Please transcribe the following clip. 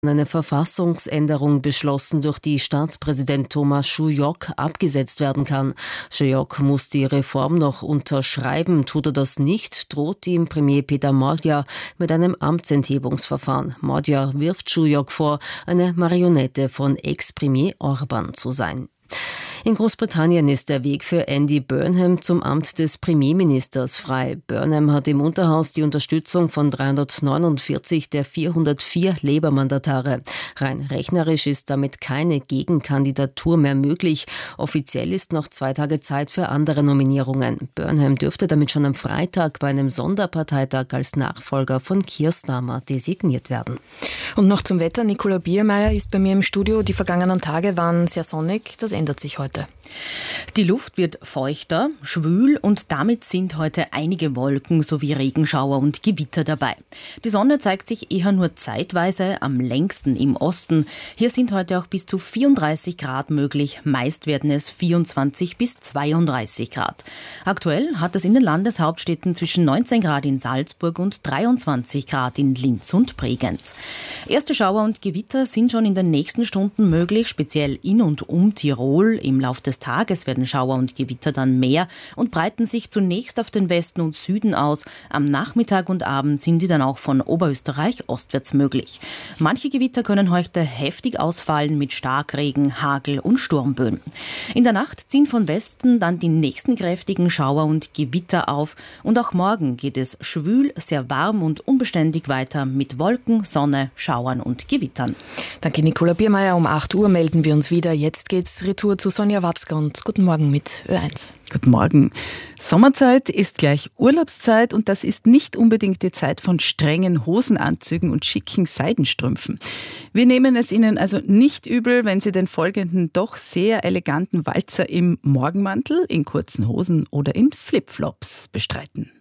eine Verfassungsänderung beschlossen, durch die Staatspräsident Thomas Schuljok abgesetzt werden kann. Schuljok muss die Reform noch unterschreiben. Tut er das nicht, droht ihm Premier Peter Magyar mit einem Amtsenthebungsverfahren. Magyar wirft Schuljok vor, eine Marionette von Ex-Premier Orban zu sein. In Großbritannien ist der Weg für Andy Burnham zum Amt des Premierministers frei. Burnham hat im Unterhaus die Unterstützung von 349 der 404 Labour-Mandatare. Rein rechnerisch ist damit keine Gegenkandidatur mehr möglich. Offiziell ist noch 2 Tage Zeit für andere Nominierungen. Burnham dürfte damit schon am Freitag bei einem Sonderparteitag als Nachfolger von Keir Starmer designiert werden. Und noch zum Wetter. Nicola Biermeier ist bei mir im Studio. Die vergangenen Tage waren sehr sonnig. Das ändert sich heute. Die Luft wird feuchter, schwül und damit sind heute einige Wolken sowie Regenschauer und Gewitter dabei. Die Sonne zeigt sich eher nur zeitweise, am längsten im Osten. Hier sind heute auch bis zu 34 Grad möglich, meist werden es 24 bis 32 Grad. Aktuell hat es in den Landeshauptstädten zwischen 19 Grad in Salzburg und 23 Grad in Linz und Bregenz. Erste Schauer und Gewitter sind schon in den nächsten Stunden möglich, speziell in und um Tirol. Im Laufe des Tages werden Schauer und Gewitter dann mehr und breiten sich zunächst auf den Westen und Süden aus. Am Nachmittag und Abend sind die dann auch von Oberösterreich ostwärts möglich. Manche Gewitter können heute heftig ausfallen mit Starkregen, Hagel und Sturmböen. In der Nacht ziehen von Westen dann die nächsten kräftigen Schauer und Gewitter auf. Und auch morgen geht es schwül, sehr warm und unbeständig weiter mit Wolken, Sonne, Schauern und Gewittern. Danke, Nicola Biermeier. Um 8 Uhr melden wir uns wieder. Jetzt geht's retour zu Sonja Watzka und guten Morgen mit Ö1. Guten Morgen. Sommerzeit ist gleich Urlaubszeit und das ist nicht unbedingt die Zeit von strengen Hosenanzügen und schicken Seidenstrümpfen. Wir nehmen es Ihnen also nicht übel, wenn Sie den folgenden doch sehr eleganten Walzer im Morgenmantel, in kurzen Hosen oder in Flipflops bestreiten.